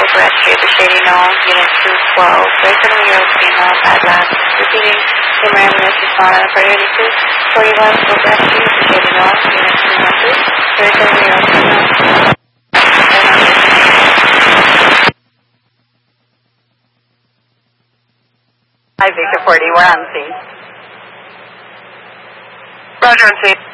for rescue to Shady Knoll, Unit 212. Very 7-year-old female, bad last. Repeating, team ambulance respond on a priority 241 for rescue to Shady Knoll, Unit 212. Very 7-year-old female. Hi, Victor 40, we're on scene. Roger, on scene.